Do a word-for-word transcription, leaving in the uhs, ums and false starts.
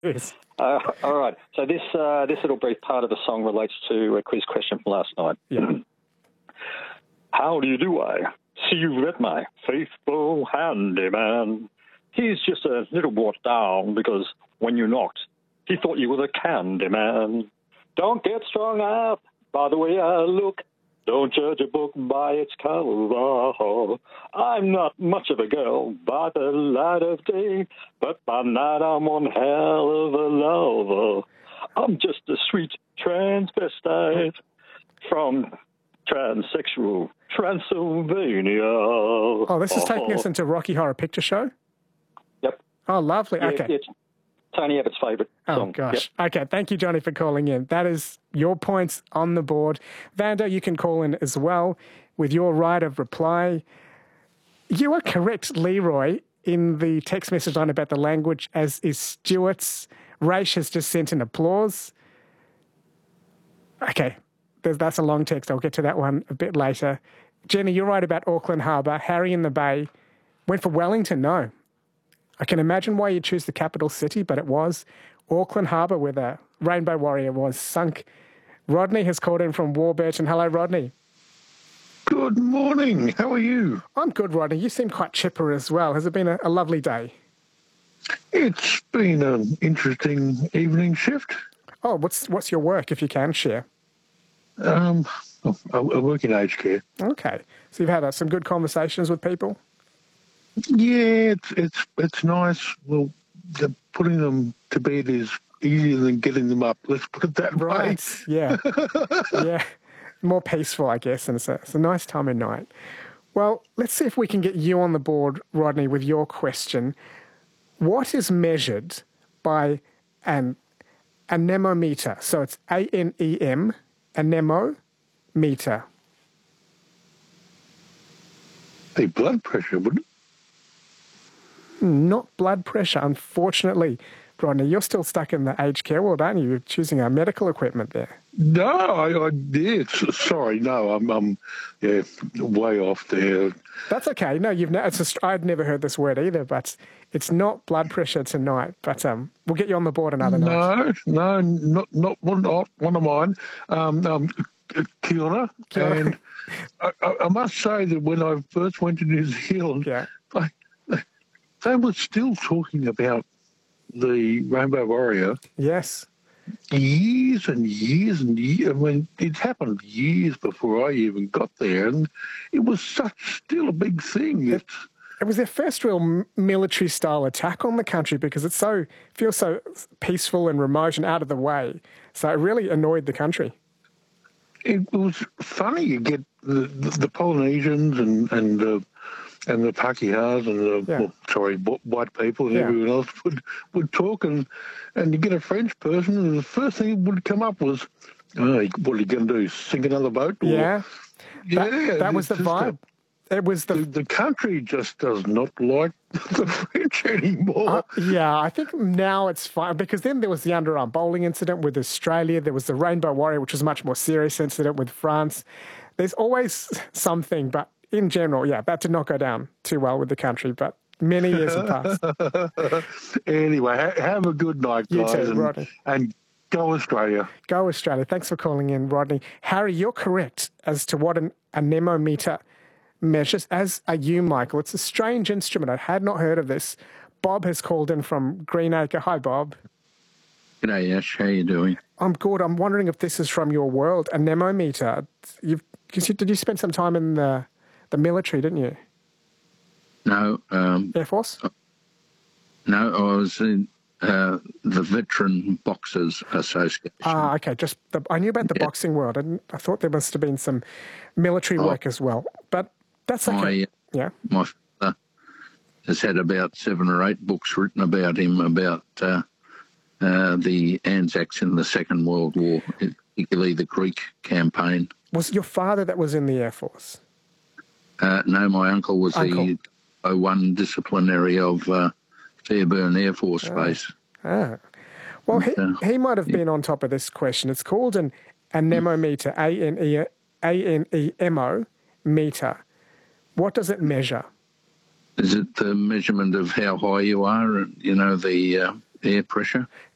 Yes. Uh, all right. So this uh, this little brief part of the song relates to a quiz question from last night. Yeah. How do you do, I? See you read my faithful handyman. He's just a little brought down because when you knocked, he thought you were the candy man. Don't get strung up by the way I look. Don't judge a book by its cover. I'm not much of a girl by the light of day, but by night I'm one hell of a lover. I'm just a sweet transvestite from transsexual Transylvania. Oh, this is taking us into Rocky Horror Picture Show? Yep. Oh, lovely. Yeah, okay. It's Tony Abbott's favourite song. Oh, gosh. Yep. Okay, thank you, Johnny, for calling in. That is your points on the board. Vanda, you can call in as well with your right of reply. You are correct, Leroy, in the text message line about the language, as is Stuart's. Raish has just sent an applause. Okay, that's a long text. I'll get to that one a bit later. Jenny, you're right about Auckland Harbour. Harry in the Bay went for Wellington. No. I can imagine why you choose the capital city, but it was Auckland Harbour where the Rainbow Warrior was sunk. Rodney has called in from Warburton. Hello, Rodney. Good morning. How are you? I'm good, Rodney. You seem quite chipper as well. Has it been a, a lovely day? It's been an interesting evening shift. Oh, what's what's your work, if you can share? Um, I, I work in aged care. Okay. So you've had uh, some good conversations with people? Yeah, it's it's it's nice. Well, the, putting them to bed is easier than getting them up. Let's put it that right. way. Yeah, yeah, more peaceful, I guess, and it's a, it's a nice time of night. Well, let's see if we can get you on the board, Rodney, with your question. What is measured by an anemometer? So it's A N E M, anemometer. The blood pressure, wouldn't it? Not blood pressure, unfortunately. Rodney, you're still stuck in the aged care world, aren't you? You're choosing our medical equipment there. No, I, I did. Sorry, no, I'm, I'm yeah, way off there. That's okay. No, you've. Ne- it's just, I'd never heard this word either, but it's not blood pressure tonight. But um, we'll get you on the board another no, night. No, no, not not one, not one of mine. Um, um, Kia ora. Kia ora. And I, I, I must say that when I first went to New Zealand, yeah. I, they were still talking about the Rainbow Warrior. Yes. Years and years and years. I mean, it happened years before I even got there, and it was such still a big thing. It, it was their first real military-style attack on the country because it so feels so peaceful and remote and out of the way. So it really annoyed the country. It was funny. You get the, the, the Polynesians and and uh, and the Pakihas and the yeah. well, sorry white people and yeah. everyone else would would talk, and and you get a French person, and the first thing that would come up was, oh, what are you going to do? Sink another boat? Or, yeah, yeah. That, that was the vibe. A, it was the, the the country just does not like the French anymore. Uh, yeah, I think now it's fine because then there was the underarm bowling incident with Australia. There was the Rainbow Warrior, which was a much more serious incident with France. There's always something, but in general, yeah, that did not go down too well with the country, but many years have passed. Anyway, ha- have a good night, guys. You too, and, Rodney. And go Australia. Go Australia. Thanks for calling in, Rodney. Harry, you're correct as to what an anemometer measures, as are you, Michael. It's a strange instrument. I had not heard of this. Bob has called in from Greenacre. Hi, Bob. G'day, Ash. How you doing? I'm good. I'm wondering if this is from your world, anemometer. You've, cause you, did you spend some time in the... the military, didn't you? No. Um, Air Force? No, I was in uh, the Veteran Boxers Association. Ah, okay. Just the, I knew about the yeah. boxing world, and I thought there must have been some military oh. work as well. But that's okay. My, yeah. My father has had about seven or eight books written about him, about uh, uh, the Anzacs in the Second World War, particularly the Greek campaign. Was it your father that was in the Air Force? Uh, no, my uncle was uncle. the oh one disciplinary of uh, Fairburn Air Force ah. Base. Ah. Well, he, uh, he might have yeah. been on top of this question. It's called an anemometer, A N E A N E M O meter. What does it measure? Is it the measurement of how high you are, you know, the uh, air pressure?